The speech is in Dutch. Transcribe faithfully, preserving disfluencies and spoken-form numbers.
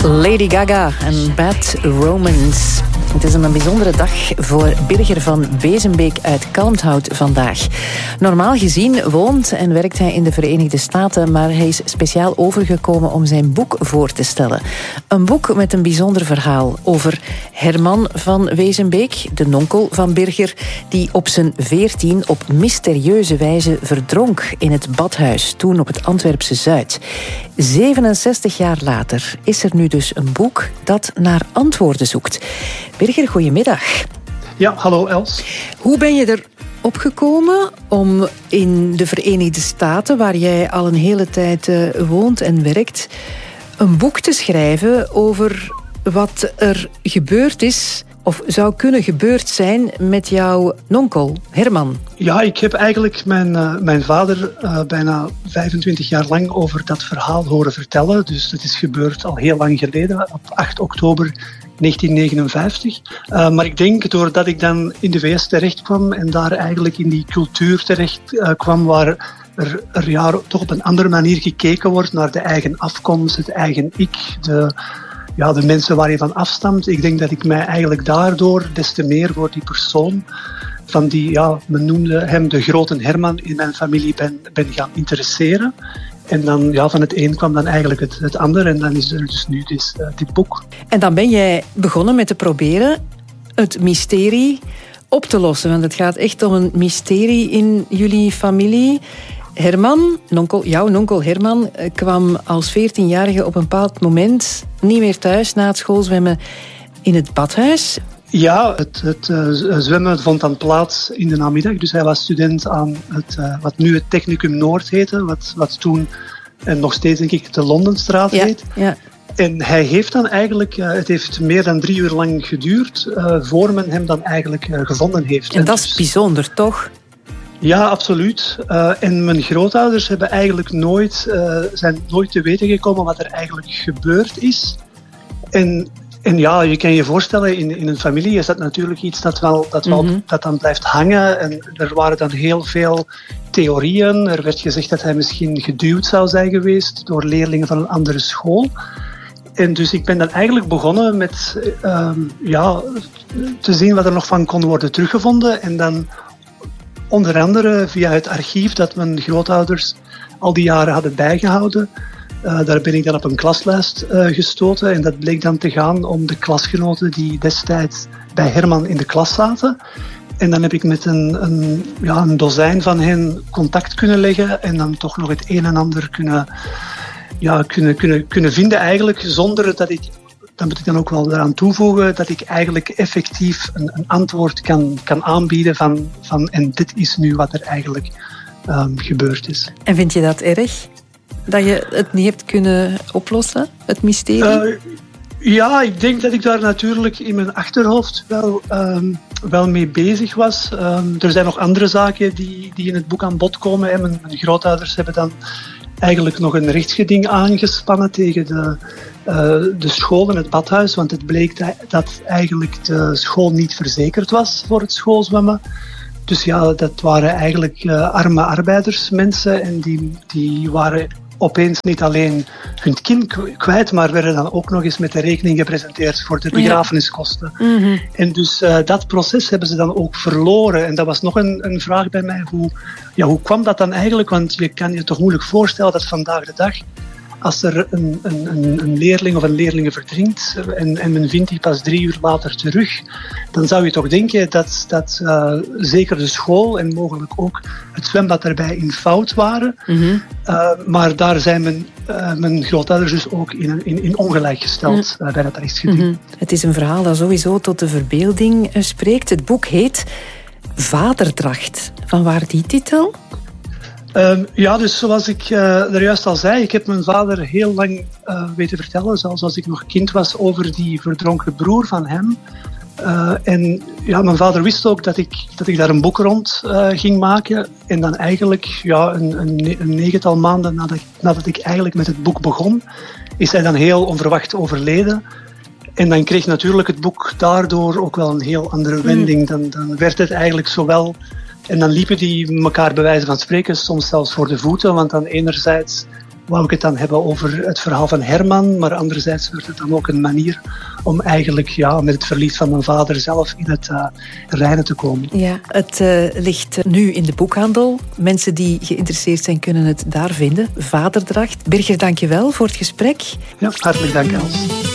Lady Gaga en Bad Romance. Het is een bijzondere dag voor Birger van Wezenbeek uit Kalmthout vandaag. Normaal gezien woont en werkt hij in de Verenigde Staten, maar hij is speciaal overgekomen om zijn boek voor te stellen. Een boek met een bijzonder verhaal over Herman van Wezenbeek, de nonkel van Birger, die op zijn veertien op mysterieuze wijze verdronk in het badhuis, toen op het Antwerpse Zuid. zevenenzestig jaar later is er nu dus een boek dat naar antwoorden zoekt. Birger, goedemiddag. Ja, hallo Els. Hoe ben je erop gekomen om in de Verenigde Staten, waar jij al een hele tijd uh, woont en werkt, een boek te schrijven over wat er gebeurd is of zou kunnen gebeurd zijn met jouw nonkel, Herman? Ja, ik heb eigenlijk mijn, uh, mijn vader uh, bijna vijfentwintig jaar lang over dat verhaal horen vertellen. Dus dat is gebeurd al heel lang geleden, op acht oktober negentien negenenvijftig. Uh, maar ik denk, doordat ik dan in de V S terecht kwam en daar eigenlijk in die cultuur terecht uh, kwam, waar er, er ja, toch op een andere manier gekeken wordt naar de eigen afkomst, het eigen ik, de... Ja, de mensen waar je van afstamt. Ik denk dat ik mij eigenlijk daardoor des te meer voor die persoon van die, ja, men noemde hem de grote Herman in mijn familie, ben, ben gaan interesseren. En dan, ja, van het een kwam dan eigenlijk het, het ander. En dan is er dus nu dit, uh, dit boek. En dan ben jij begonnen met te proberen het mysterie op te lossen. Want het gaat echt om een mysterie in jullie familie. Herman, nonkel, jouw nonkel Herman, kwam als veertienjarige op een bepaald moment niet meer thuis na het schoolzwemmen in het badhuis. Ja, het, het uh, zwemmen vond dan plaats in de namiddag. Dus hij was student aan het, uh, wat nu het Technicum Noord heette, wat, wat toen en nog steeds denk ik de Londenstraat ja, heet. Ja. En hij heeft dan eigenlijk, uh, het heeft meer dan drie uur lang geduurd, uh, voor men hem dan eigenlijk uh, gevonden heeft. En dat is bijzonder, toch? Ja, absoluut. Uh, en mijn grootouders hebben eigenlijk nooit, uh, zijn nooit te weten gekomen wat er eigenlijk gebeurd is. En, en ja, je kan je voorstellen, in, in een familie is dat natuurlijk iets dat, wel, dat, wel, mm-hmm. dat dan blijft hangen. En er waren dan heel veel theorieën. Er werd gezegd dat hij misschien geduwd zou zijn geweest door leerlingen van een andere school. En dus ik ben dan eigenlijk begonnen met uh, ja, te zien wat er nog van kon worden teruggevonden. En dan onder andere via het archief dat mijn grootouders al die jaren hadden bijgehouden. Uh, daar ben ik dan op een klaslijst uh, gestoten. En dat bleek dan te gaan om de klasgenoten die destijds bij Herman in de klas zaten. En dan heb ik met een, een, ja, een dozijn van hen contact kunnen leggen. En dan toch nog het een en ander kunnen, ja, kunnen, kunnen, kunnen vinden eigenlijk. Zonder dat ik, dan moet ik dan ook wel eraan toevoegen, dat ik eigenlijk effectief een, een antwoord kan, kan aanbieden van, van en dit is nu wat er eigenlijk um, gebeurd is. En vind je dat erg? Dat je het niet hebt kunnen oplossen, het mysterie? Uh, ja, ik denk dat ik daar natuurlijk in mijn achterhoofd wel, um, wel mee bezig was. Um, er zijn nog andere zaken die, die in het boek aan bod komen. Mijn, mijn grootouders hebben dan eigenlijk nog een rechtsgeding aangespannen tegen de, uh, de school en het badhuis. Want het bleek dat, dat eigenlijk de school niet verzekerd was voor het schoolzwemmen. Dus ja, dat waren eigenlijk uh, arme arbeidersmensen en die, die waren opeens niet alleen hun kind kwijt, maar werden dan ook nog eens met de rekening gepresenteerd voor de begrafeniskosten. Ja. Mm-hmm. En dus uh, dat proces hebben ze dan ook verloren. En dat was nog een, een vraag bij mij. Hoe, ja, hoe kwam dat dan eigenlijk? Want je kan je toch moeilijk voorstellen dat vandaag de dag, als er een, een, een leerling of een leerlinge verdrinkt en, en men vindt die pas drie uur later terug, dan zou je toch denken dat, dat uh, zeker de school en mogelijk ook het zwembad erbij in fout waren. Mm-hmm. Uh, maar daar zijn mijn, uh, mijn grootouders dus ook in, in, in ongelijk gesteld mm. uh, bij dat rechtsgeding. Mm-hmm. Het is een verhaal dat sowieso tot de verbeelding uh, spreekt. Het boek heet Vaderdracht. Vanwaar die titel? Um, ja, dus zoals ik uh, er juist al zei, ik heb mijn vader heel lang uh, weten vertellen, zelfs als ik nog kind was, over die verdronken broer van hem. Uh, en ja, mijn vader wist ook dat ik, dat ik daar een boek rond uh, ging maken. En dan eigenlijk ja, een, een, een negental maanden nadat, nadat ik eigenlijk met het boek begon, is hij dan heel onverwacht overleden. En dan kreeg natuurlijk het boek daardoor ook wel een heel andere wending. Dan, dan werd het eigenlijk zowel... En dan liepen die elkaar bij wijze van spreken soms zelfs voor de voeten. Want dan enerzijds wou ik het dan hebben over het verhaal van Herman, maar anderzijds werd het dan ook een manier om eigenlijk ja, met het verlies van mijn vader zelf in het uh, reinen te komen. Ja, het uh, ligt nu in de boekhandel. Mensen die geïnteresseerd zijn kunnen het daar vinden. Vaderdracht. Birger, dank je wel voor het gesprek. Ja, hartelijk dank, Els.